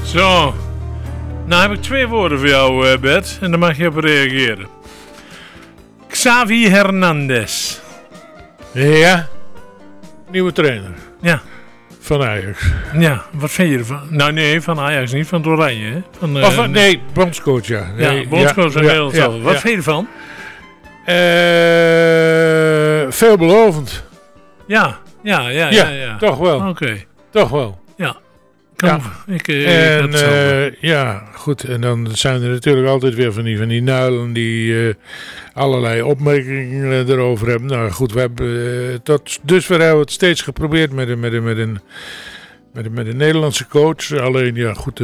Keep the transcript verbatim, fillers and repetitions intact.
Zo. Nou heb ik twee woorden voor jou, uh, Bert. En daar mag je op reageren. Xavi Hernandez. Ja. Nieuwe trainer. Ja. Van Ajax. Ja, wat vind je ervan? Nou nee, van Ajax niet, van het Oranje. Hè? Van, uh, of, nee, bondscoach, ja. Nee, ja, bondscoach in ja, Nederland. ja, Ja, wat ja. vind je ervan? Uh, veelbelovend. Ja, ja, ja. Ja, ja, ja. toch wel. Oké. Okay. Toch wel. Ja. Kom, ja. Ik, uh, en ik uh, ja, goed. En dan zijn er natuurlijk altijd weer van die, van die nuilen die uh, allerlei opmerkingen erover hebben. Nou goed, we hebben uh, tot dusver hebben we het steeds geprobeerd met een, met een, met een, met een, met een Nederlandse coach. Alleen ja, goed.